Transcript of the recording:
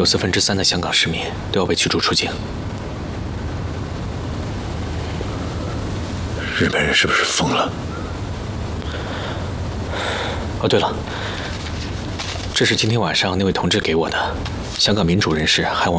有3%的香港市民都要被驱逐出境。 日本人是不是疯了？ 哦，对了，这是今天晚上那位同志给我的，香港民主人士韩文。